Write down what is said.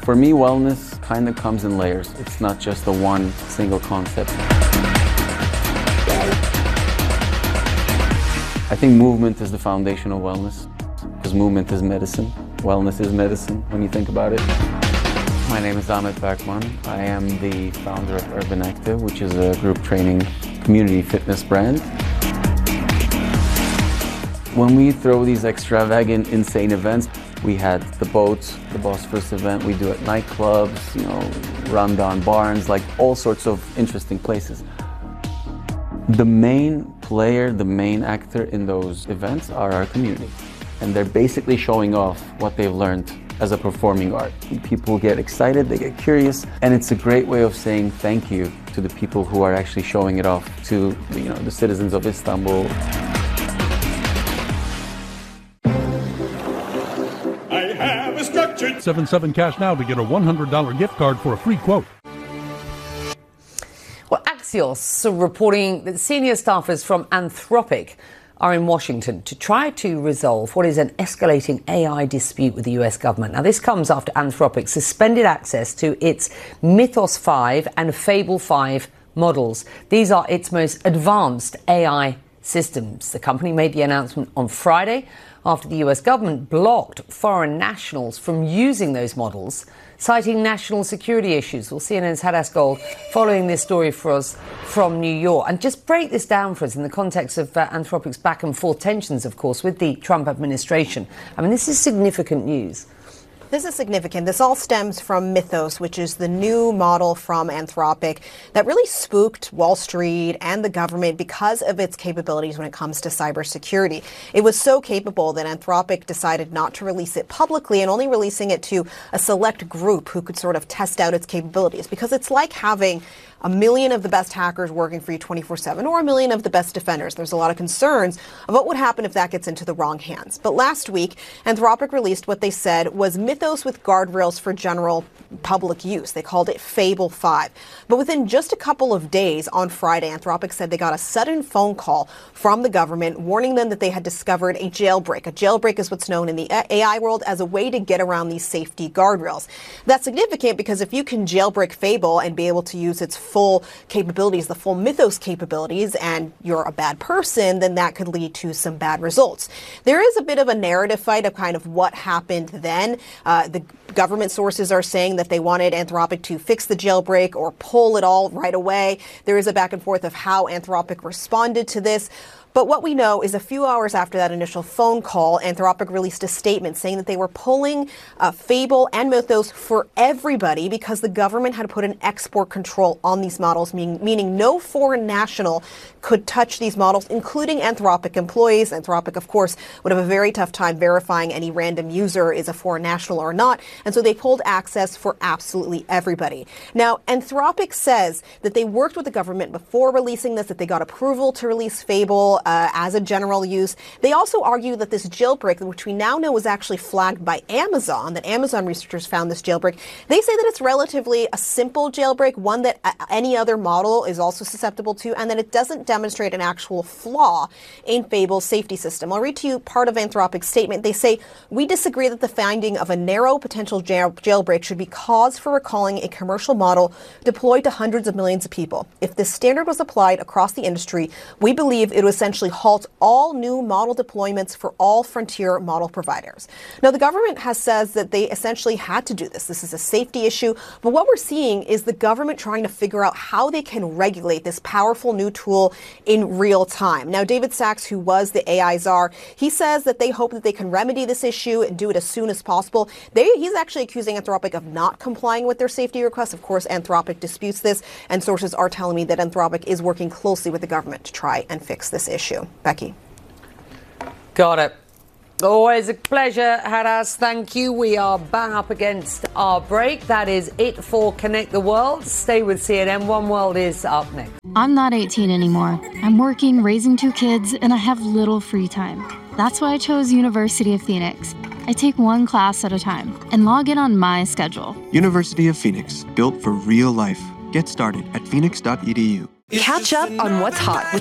For me, wellness kind of comes in layers. It's not just a one single concept. I think movement is the foundation of wellness, because movement is medicine. Wellness is medicine when you think about it. My name is Ahmet Berkman. I am the founder of Urban Active, which is a group training community fitness brand. When we throw these extravagant, insane events, we had the boats, the Bosphorus event we do at nightclubs, rundown barns, like all sorts of interesting places. The main player, the main actor in those events are our community. And they're basically showing off what they've learned as a performing art. People get excited, they get curious, and it's a great way of saying thank you to the people who are actually showing it off to the citizens of Istanbul. 77 cash now to get a $100 gift card for a free quote. Well, Axios are reporting that senior staffers from Anthropic are in Washington to try to resolve what is an escalating AI dispute with the US government. Now, this comes after Anthropic suspended access to its Mythos 5 and Fable 5 models. These are its most advanced AI systems. The company made the announcement on Friday after the US government blocked foreign nationals from using those models, citing national security issues. Well, CNN's Hadas Gold following this story for us from New York. And just break this down for us in the context of Anthropic's back and forth tensions, of course, with the Trump administration. I mean, this is significant news. This is significant. This all stems from Mythos, which is the new model from Anthropic that really spooked Wall Street and the government because of its capabilities when it comes to cybersecurity. It was so capable that Anthropic decided not to release it publicly and only releasing it to a select group who could sort of test out its capabilities, because it's like having a million of the best hackers working for you 24/7 or a million of the best defenders. There's a lot of concerns about what would happen if that gets into the wrong hands. But last week, Anthropic released what they said was Mythos with guardrails for general public use. They called it Fable 5. But within just a couple of days, on Friday, Anthropic said they got a sudden phone call from the government warning them that they had discovered a jailbreak. A jailbreak is what's known in the AI world as a way to get around these safety guardrails. That's significant because if you can jailbreak Fable and be able to use its full capabilities, the full Mythos capabilities, and you're a bad person, then that could lead to some bad results. There is a bit of a narrative fight of kind of what happened then. The government sources are saying that they wanted Anthropic to fix the jailbreak or pull it all right away. There is a back and forth of how Anthropic responded to this. But what we know is a few hours after that initial phone call, Anthropic released a statement saying that they were pulling Fable and Mythos for everybody because the government had put an export control on these models, meaning no foreign national could touch these models, including Anthropic employees. Anthropic, of course, would have a very tough time verifying any random user is a foreign national or not. And so they pulled access for absolutely everybody. Now, Anthropic says that they worked with the government before releasing this, that they got approval to release Fable as a general use. They also argue that this jailbreak, which we now know is actually flagged by Amazon, that Amazon researchers found this jailbreak, they say that it's relatively a simple jailbreak, one that any other model is also susceptible to, and that it doesn't demonstrate an actual flaw in Fable's safety system. I'll read to you part of Anthropic's statement. They say, "We disagree that the finding of a narrow potential jailbreak should be cause for recalling a commercial model deployed to hundreds of millions of people. If this standard was applied across the industry, we believe it would essentially halt all new model deployments for all frontier model providers." Now, the government has says that they essentially had to do this. This is a safety issue. But what we're seeing is the government trying to figure out how they can regulate this powerful new tool in real time. Now, David Sachs, who was the AI czar, he says that they hope that they can remedy this issue and do it as soon as possible. He's actually accusing Anthropic of not complying with their safety requests. Of course, Anthropic disputes this, and sources are telling me that Anthropic is working closely with the government to try and fix this issue. Becky. Got it. Always a pleasure, Hadas. Thank you. We are bang up against our break. That is it for Connect the World. Stay with CNN. One World is up next. I'm not 18 anymore. I'm working, raising 2 kids, and I have little free time. That's why I chose University of Phoenix. I take one class at a time and log in on my schedule. University of Phoenix, built for real life. Get started at phoenix.edu. Catch up on what's hot with